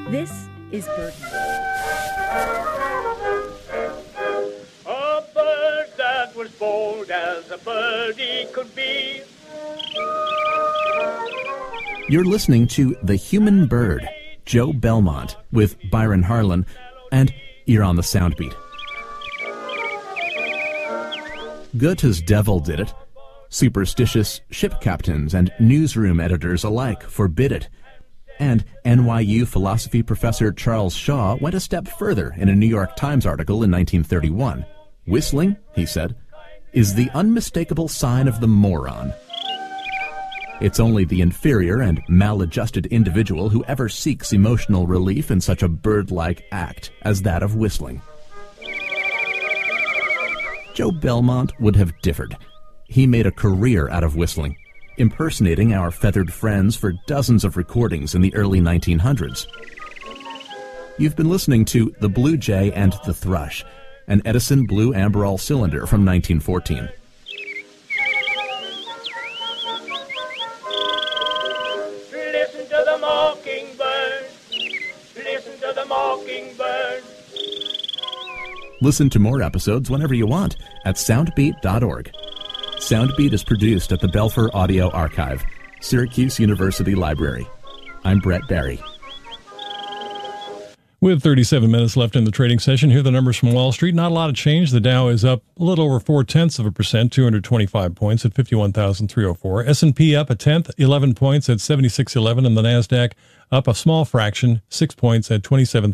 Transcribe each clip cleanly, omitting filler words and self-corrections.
This is Birdie. A bird that was bold as a birdie could be. You're listening to The Human Bird, Joe Belmont, with Byron Harlan, and you're on the Soundbeat. Goethe's devil did it. Superstitious ship captains and newsroom editors alike forbid it. And NYU philosophy professor Charles Shaw went a step further in a New York Times article in 1931. Whistling, he said, is the unmistakable sign of the moron. It's only the inferior and maladjusted individual who ever seeks emotional relief in such a bird-like act as that of whistling. Joe Belmont would have differed. He made a career out of whistling, impersonating our feathered friends for dozens of recordings in the early 1900s. You've been listening to The Blue Jay and the Thrush, an Edison Blue Amberol cylinder from 1914. Listen to the mockingbird. Listen to the mockingbird. Listen to more episodes whenever you want at soundbeat.org. Soundbeat is produced at the Belfer Audio Archive, Syracuse University Library. I'm Brett Barry. With 37 minutes left in the trading session, here are the numbers from Wall Street. Not a lot of change. The Dow is up a little over 0.4%, 225 points at 51,304. S&P up a tenth, 11 points at 7611, and the NASDAQ up a small fraction, 6 points at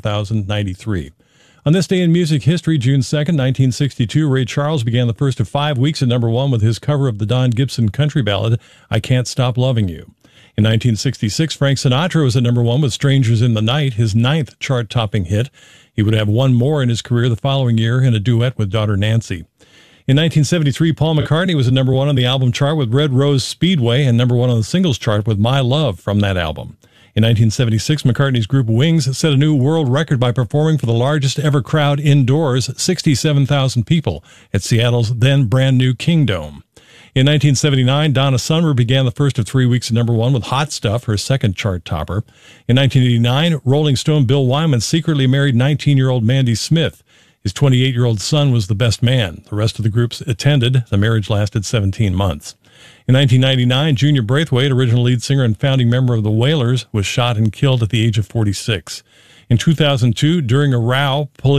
27,093. On this day in music history, June 2nd, 1962, Ray Charles began the first of 5 weeks at number one with his cover of the Don Gibson country ballad, I Can't Stop Loving You. In 1966, Frank Sinatra was at number one with Strangers in the Night, his ninth chart-topping hit. He would have one more in his career the following year in a duet with daughter Nancy. In 1973, Paul McCartney was at number one on the album chart with Red Rose Speedway and number one on the singles chart with My Love from that album. In 1976, McCartney's group Wings set a new world record by performing for the largest ever crowd indoors, 67,000 people, at Seattle's then brand new King Dome. In 1979, Donna Summer began the first of 3 weeks at number one with Hot Stuff, her second chart topper. In 1989, Rolling Stone Bill Wyman secretly married 19-year-old Mandy Smith. His 28-year-old son was the best man. The rest of the groups attended. The marriage lasted 17 months. In 1999, Junior Braithwaite, original lead singer and founding member of the Wailers, was shot and killed at the age of 46. In 2002, during a row, Paul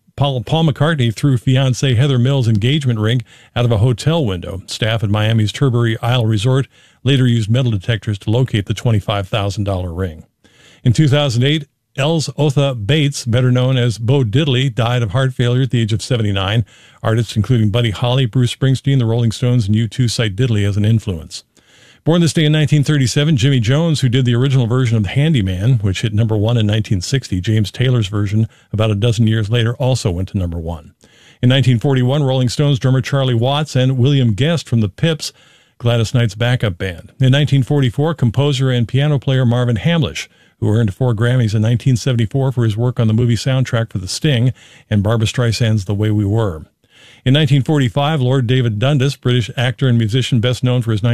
McCartney threw fiancée Heather Mills' engagement ring out of a hotel window. Staff at Miami's Tilbury Isle Resort later used metal detectors to locate the $25,000 ring. In 2008, Els Otha Bates, better known as Bo Diddley, died of heart failure at the age of 79. Artists including Buddy Holly, Bruce Springsteen, the Rolling Stones, and U2 cite Diddley as an influence. Born this day in 1937, Jimmy Jones, who did the original version of The Handyman, which hit number one in 1960, James Taylor's version about a dozen years later also went to number one. In 1941, Rolling Stones drummer Charlie Watts and William Guest from the Pips, Gladys Knight's backup band. In 1944, composer and piano player Marvin Hamlish, who earned 4 Grammys in 1974 for his work on the movie soundtrack for The Sting and Barbra Streisand's The Way We Were. In 1945, Lord David Dundas, British actor and musician best known for his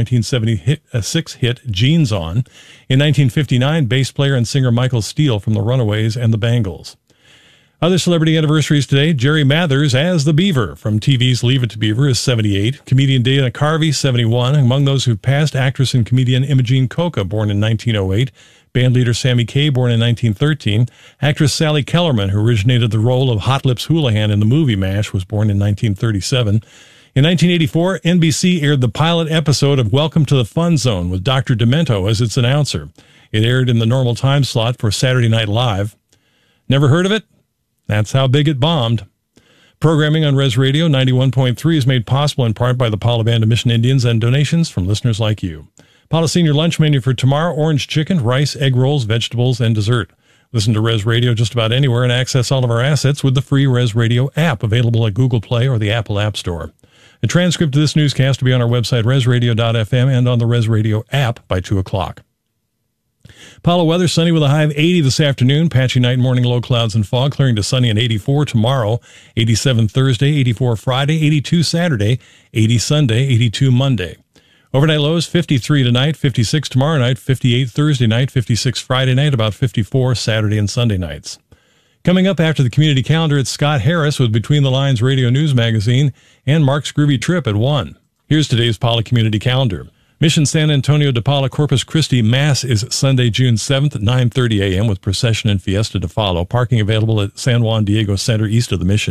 1976 hit Jeans On. In 1959, bass player and singer Michael Steele from the Runaways and the Bangles. Other celebrity anniversaries today, Jerry Mathers as the Beaver from TV's Leave It to Beaver is 78. Comedian Dana Carvey, 71. Among those who passed, actress and comedian Imogene Coca, born in 1908. Bandleader Sammy Kaye, born in 1913. Actress Sally Kellerman, who originated the role of Hot Lips Houlihan in the movie MASH, was born in 1937. In 1984, NBC aired the pilot episode of Welcome to the Fun Zone with Dr. Demento as its announcer. It aired in the normal time slot for Saturday Night Live. Never heard of it? That's how big it bombed. Programming on Res Radio 91.3 is made possible in part by the Palo Band of Mission Indians and donations from listeners like you. Palo Senior lunch menu for tomorrow: orange chicken, rice, egg rolls, vegetables, and dessert. Listen to Res Radio just about anywhere and access all of our assets with the free Res Radio app available at Google Play or the Apple App Store. A transcript of this newscast will be on our website, resradio.fm, and on the Res Radio app by 2 o'clock. Palo weather, sunny with a high of 80 this afternoon. Patchy night and morning, low clouds and fog, clearing to sunny and 84 tomorrow. 87 Thursday, 84 Friday, 82 Saturday, 80 Sunday, 82 Monday. Overnight lows 53 tonight, 56 tomorrow night, 58 Thursday night, 56 Friday night, about 54 Saturday and Sunday nights. Coming up after the community calendar, it's Scott Harris with Between the Lines Radio News Magazine and Mark's Groovy Trip at 1. Here's today's Pala Community Calendar. Mission San Antonio de Pala Corpus Christi Mass is Sunday, June 7th at 9:30 a.m. with procession and fiesta to follow. Parking available at San Juan Diego Center east of the Mission.